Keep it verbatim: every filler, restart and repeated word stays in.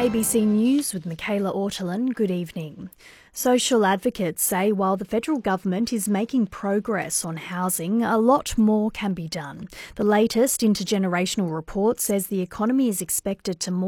A B C News with Michaela Ortolin. Good evening. Social advocates say while the federal government is making progress on housing, a lot more can be done. The latest intergenerational report says the economy is expected to more